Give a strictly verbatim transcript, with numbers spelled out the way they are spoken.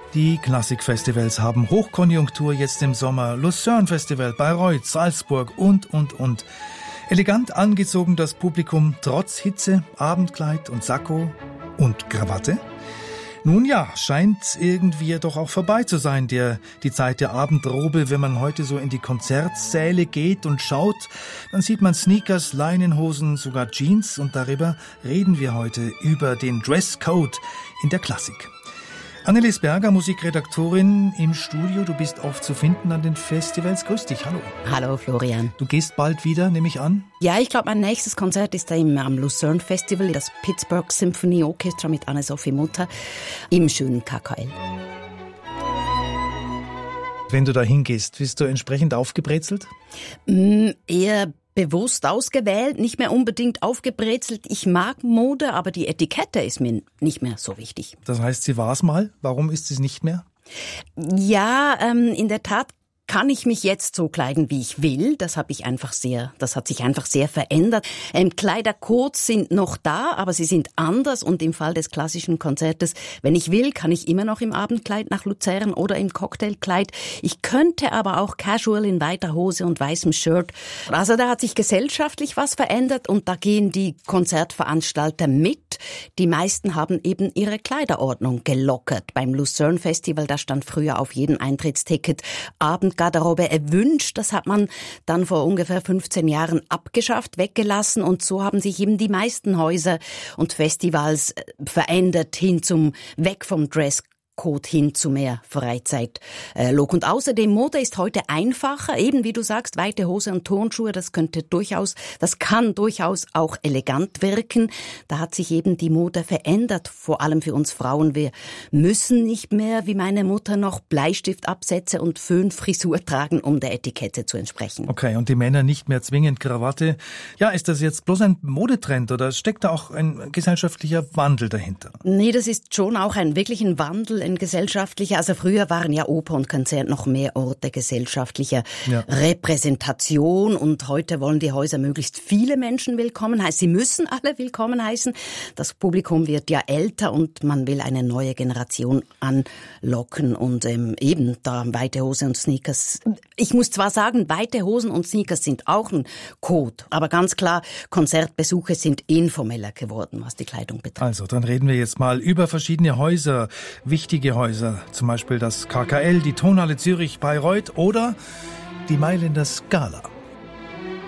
Die Klassikfestivals haben Hochkonjunktur jetzt im Sommer. Lucerne Festival, Bayreuth, Salzburg und, und, und. Elegant angezogen das Publikum, trotz Hitze, Abendkleid und Sakko und Krawatte. Nun ja, scheint irgendwie doch auch vorbei zu sein, der, die Zeit der Abendrobe. Wenn man heute so in die Konzertsäle geht und schaut, dann sieht man Sneakers, Leinenhosen, sogar Jeans. Und darüber reden wir heute, über den Dresscode in der Klassik. Annelies Berger, Musikredaktorin im Studio. Du bist oft zu finden an den Festivals. Grüß dich, hallo. Hallo Florian. Du gehst bald wieder, nehme ich an? Ja, ich glaube, mein nächstes Konzert ist da im, am Lucerne Festival, das Pittsburgh Symphony Orchestra mit Anne-Sophie Mutter im schönen K K L. Wenn du da hingehst, bist du entsprechend aufgebrezelt? Mm, eher bewusst ausgewählt, nicht mehr unbedingt aufgebrezelt. Ich mag Mode, aber die Etikette ist mir nicht mehr so wichtig. Das heißt, sie war es mal. Warum ist sie es nicht mehr? Ja, ähm, in der Tat kann ich mich jetzt so kleiden, wie ich will. Das habe ich einfach sehr, das hat sich einfach sehr verändert. Ähm, Kleidercodes sind noch da, aber sie sind anders. Und im Fall des klassischen Konzertes, wenn ich will, kann ich immer noch im Abendkleid nach Luzern oder im Cocktailkleid. Ich könnte aber auch casual in weiter Hose und weißem Shirt. Also da hat sich gesellschaftlich was verändert und da gehen die Konzertveranstalter mit. Die meisten haben eben ihre Kleiderordnung gelockert. Beim Lucerne Festival, da stand früher auf jedem Eintrittsticket Abend Garderobe erwünscht. Das hat man dann vor ungefähr fünfzehn Jahren abgeschafft, weggelassen und so haben sich eben die meisten Häuser und Festivals verändert hin zum Weg vom Dresscode hin zu mehr Freizeitlook. Und außerdem, Mode ist heute einfacher, eben wie du sagst, weite Hose und Turnschuhe, das könnte durchaus, das kann durchaus auch elegant wirken. Da hat sich eben die Mode verändert, vor allem für uns Frauen. Wir müssen nicht mehr, wie meine Mutter, noch Bleistiftabsätze und Föhnfrisur tragen, um der Etikette zu entsprechen. Okay, und die Männer nicht mehr zwingend Krawatte. Ja, ist das jetzt bloß ein Modetrend oder steckt da auch ein gesellschaftlicher Wandel dahinter? Nee, das ist schon auch ein wirklichen Wandel, ein gesellschaftlicher. Also früher waren ja Oper und Konzert noch mehr Orte gesellschaftlicher ja. Repräsentation und heute wollen die Häuser möglichst viele Menschen willkommen heißen. Sie müssen alle willkommen heißen. Das Publikum wird ja älter und man will eine neue Generation anlocken und ähm, eben da weite Hose und Sneakers. Ich muss zwar sagen, weite Hosen und Sneakers sind auch ein Code, aber ganz klar, Konzertbesuche sind informeller geworden, was die Kleidung betrifft. Also, dann reden wir jetzt mal über verschiedene Häuser, wichtige Häuser, zum Beispiel das K K L, die Tonhalle Zürich, Bayreuth oder die Mailänder Scala.